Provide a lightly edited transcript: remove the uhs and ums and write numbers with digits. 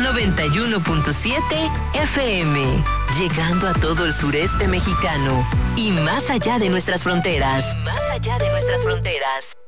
91.7 FM, llegando a todo el sureste mexicano y más allá de nuestras fronteras. Más allá de nuestras fronteras.